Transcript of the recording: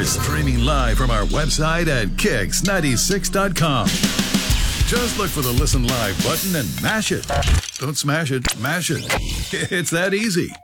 We're streaming live from our website at kicks96.com. Just look for the Listen Live button and mash it. Don't smash it, mash it. It's that easy.